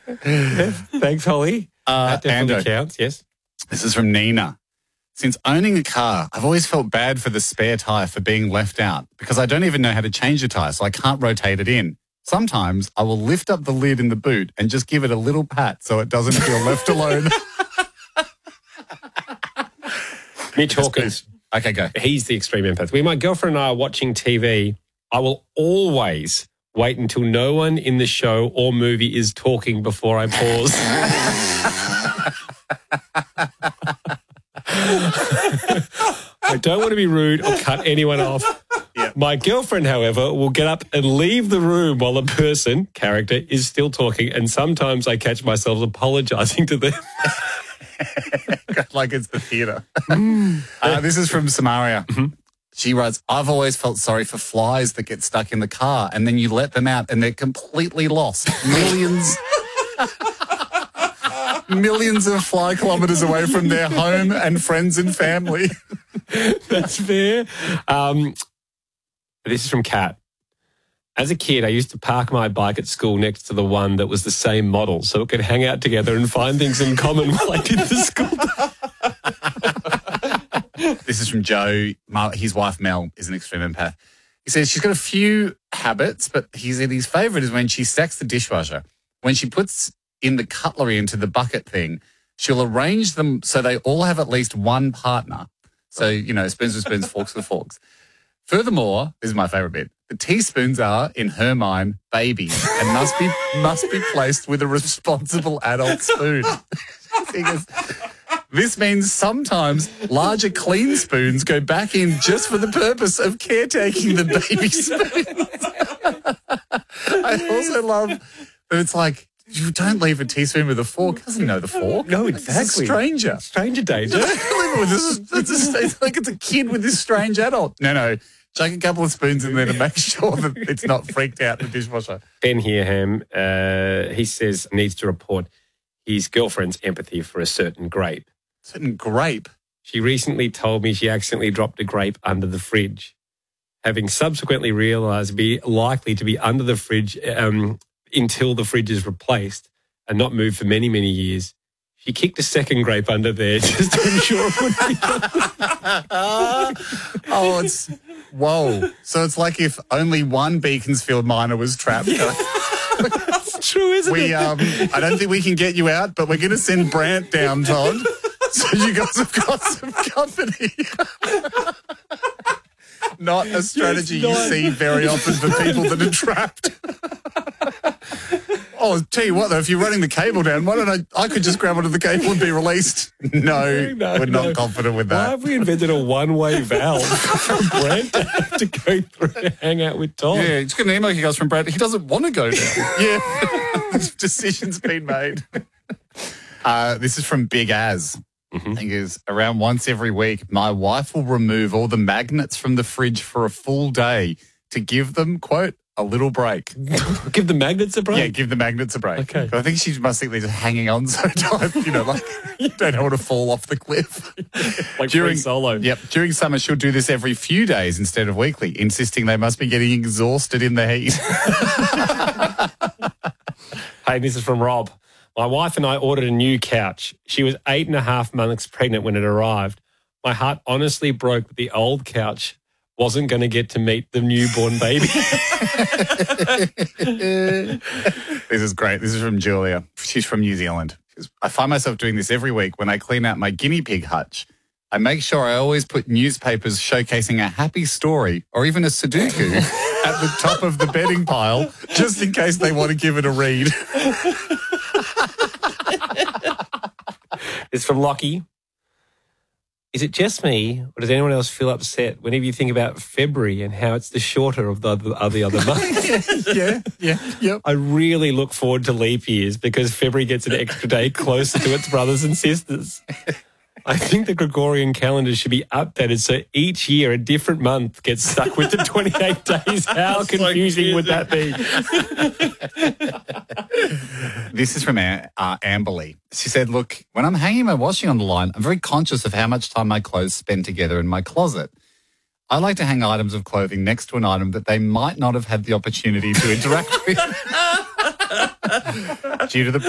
Thanks, Holly. That definitely counts, yes. This is from Nina. Since owning a car, I've always felt bad for the spare tyre for being left out because I don't even know how to change a tyre, so I can't rotate it in. Sometimes I will lift up the lid in the boot and just give it a little pat so it doesn't feel left alone. Mitch Hawkins. Okay, go. He's the extreme empath. When my girlfriend and I are watching TV, I will always wait until no one in the show or movie is talking before I pause. I don't want to be rude or cut anyone off. Yep. My girlfriend, however, will get up and leave the room while the character, is still talking, and sometimes I catch myself apologising to them. Like it's the theatre. This is from Samaria. Mm-hmm. She writes, I've always felt sorry for flies that get stuck in the car and then you let them out and they're completely lost. Millions of fly kilometres away from their home and friends and family. That's fair. This is from Kat. As a kid, I used to park my bike at school next to the one that was the same model so it could hang out together and find things in common while I did the school. This is from Joe. His wife, Mel, is an extreme empath. He says she's got a few habits, but his favourite is when she stacks the dishwasher. When she puts in the cutlery into the bucket thing, she'll arrange them so they all have at least one partner. So, spoons with spoons, forks with forks. Furthermore, this is my favourite bit, the teaspoons are, in her mind, babies and must be placed with a responsible adult spoon. This means sometimes larger clean spoons go back in just for the purpose of caretaking the baby spoons. I also love that it's like, you don't leave a teaspoon with a fork. Doesn't he know the fork? No, exactly. It's a stranger. Stranger danger. It's like it's a kid with this strange adult. No. Chuck a couple of spoons in there to make sure that it's not freaked out in the dishwasher. Ben Hearham, he says, needs to report his girlfriend's empathy for a certain grape. Certain grape? She recently told me she accidentally dropped a grape under the fridge. Having subsequently realised it'd be likely to be under the fridge until the fridge is replaced and not moved for many, many years, she kicked a second grape under there just to ensure it wouldn't be whoa. So it's like if only one Beaconsfield miner was trapped. Yeah. That's true, isn't it? I don't think we can get you out, but we're going to send Brant down, Todd. So you guys have got some company. Not a strategy you see very often for people that are trapped. Oh, tell you what, though, if you're running the cable down, why don't I could just grab onto the cable and be released. No, we're not confident with that. Why have we invented a one-way valve for Brent to have to go through and hang out with Tom? Yeah, just get an email he goes from Brent. He doesn't want to go down. Yeah, decision's been made. This is from Big Az. Mm-hmm. I think it's around once every week, my wife will remove all the magnets from the fridge for a full day to give them, quote, a little break. Give the magnets a break? Yeah, give the magnets a break. Okay. But I think she must think they're just hanging on so tight, like you don't want to fall off the cliff. Like during solo. Yep. During summer, she'll do this every few days instead of weekly, insisting they must be getting exhausted in the heat. Hey, this is from Rob. My wife and I ordered a new couch. She was 8.5 months pregnant when it arrived. My heart honestly broke that the old couch wasn't going to get to meet the newborn baby. This is great. This is from Julia. She's from New Zealand. I find myself doing this every week when I clean out my guinea pig hutch. I make sure I always put newspapers showcasing a happy story or even a Sudoku at the top of the bedding pile just in case they want to give it a read. It's from Lockie. Is it just me, or does anyone else feel upset whenever you think about February and how it's the shorter of the other months? Yeah. I really look forward to leap years because February gets an extra day closer to its brothers and sisters. I think the Gregorian calendar should be updated so each year a different month gets stuck with the 28 days. How confusing would that be? This is from Amberly. She said, look, when I'm hanging my washing on the line, I'm very conscious of how much time my clothes spend together in my closet. I like to hang items of clothing next to an item that they might not have had the opportunity to interact with due to the